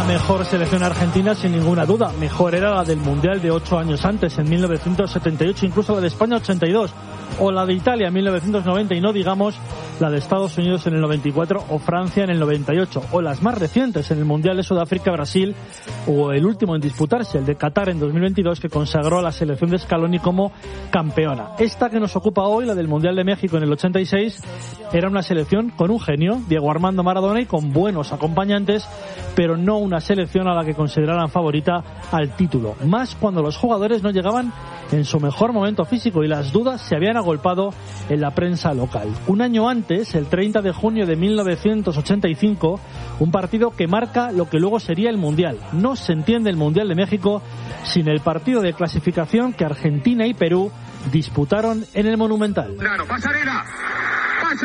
una mejor selección argentina sin ninguna duda. Mejor era la del Mundial de 8 años antes, en 1978, incluso la de España 82, o la de Italia en 1990, y no digamos la de Estados Unidos en el 94 o Francia en el 98, o las más recientes en el Mundial de Sudáfrica, Brasil, o el último en disputarse, el de Qatar en 2022, que consagró a la selección de Scaloni como campeona. Esta que nos ocupa hoy, la del Mundial de México en el 86, era una selección con un genio, Diego Armando Maradona, y con buenos acompañantes, pero no una selección a la que consideraran favorita al título. Más cuando los jugadores no llegaban en su mejor momento físico y las dudas se habían agolpado en la prensa local. Un año antes, el 30 de junio de 1985, un partido que marca lo que luego sería el Mundial. No se entiende el Mundial de México sin el partido de clasificación que Argentina y Perú disputaron en el Monumental. Claro, Pasarela.